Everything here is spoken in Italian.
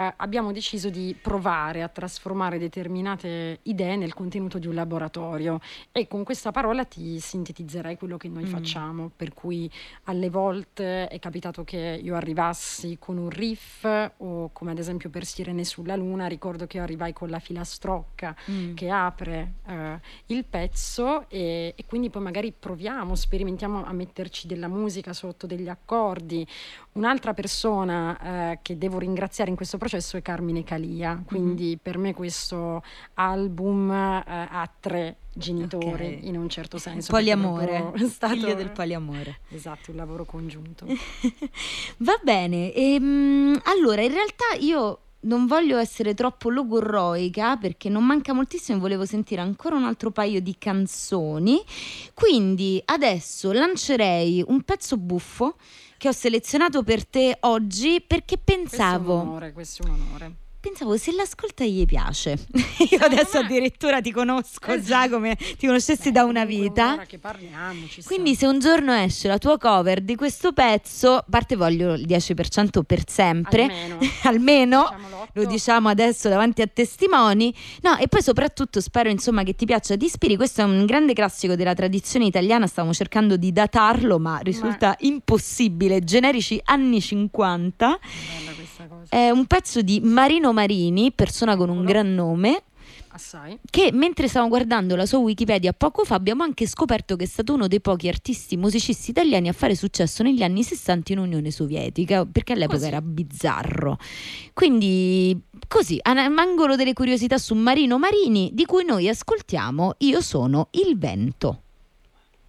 abbiamo deciso di provare a trasformare determinate idee nel contenuto di un laboratorio, e con questa parola ti sintetizzerei quello che noi facciamo, per cui alle volte è capitato che io arrivassi con un riff, o come ad esempio per Sirene sulla Luna ricordo che io arrivai con la filastrocca che apre il pezzo, e quindi poi magari proviamo, sperimentiamo a metterci della musica sotto, degli accordi. Un'altra persona che devo ringraziare in questo processo è Carmine Calia, quindi per me questo album ha 3 genitori, in un certo senso. Poliamore, È stato figlio del poliamore. Esatto, un lavoro congiunto. Va bene, allora in realtà io non voglio essere troppo logorroica perché non manca moltissimo e volevo sentire ancora un altro paio di canzoni, quindi adesso lancerei un pezzo buffo che ho selezionato per te oggi perché pensavo Questo è un onore. Pensavo, se l'ascolta gli piace. Io adesso addirittura ti conosco già come ti conoscessi da una vita. Ora che parliamo, Quindi se un giorno esce la tua cover di questo pezzo, a parte voglio il 10% per sempre, almeno lo diciamo adesso davanti a testimoni, no, e poi soprattutto spero insomma che ti piaccia, ti ispiri. Questo è un grande classico della tradizione italiana, stavamo cercando di datarlo ma risulta impossibile, generici anni 50. Bella questa cosa. È un pezzo di Marino Marini, persona con un gran nome, assai, che mentre stavo guardando la sua Wikipedia poco fa abbiamo anche scoperto che è stato uno dei pochi artisti musicisti italiani a fare successo negli anni 60 in Unione Sovietica, perché all'epoca era bizzarro. Quindi così, angolo delle curiosità su Marino Marini, di cui noi ascoltiamo Io sono il vento.